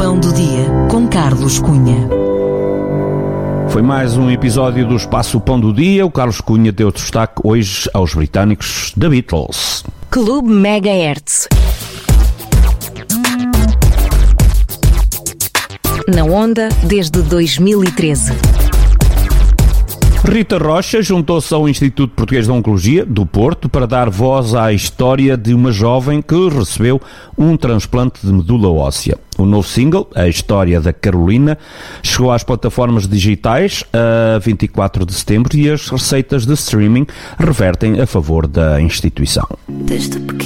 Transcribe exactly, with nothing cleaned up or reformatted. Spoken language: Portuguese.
Pão do Dia, com Carlos Cunha. Foi mais um episódio do Espaço Pão do Dia. O Carlos Cunha deu destaque hoje aos britânicos The Beatles. Clube Megahertz. Na onda desde dois mil e treze. Rita Rocha juntou-se ao Instituto Português de Oncologia, do Porto, para dar voz à história de uma jovem que recebeu um transplante de medula óssea. O novo single, A História da Carolina, chegou às plataformas digitais a vinte e quatro de setembro e as receitas de streaming revertem a favor da instituição. Desde pequeno